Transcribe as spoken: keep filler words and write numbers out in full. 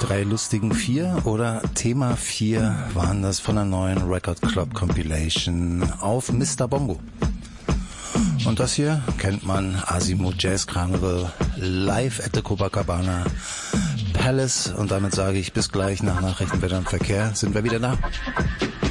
drei lustigen vier oder Thema vier waren das von der neuen Record Club Compilation auf Mister Bongo. Und das hier kennt man, Azimuth Jazz Carnival, live at the Copacabana Palace. Und damit sage ich bis gleich nach Nachrichten, Wetter und Verkehr sind wir wieder da.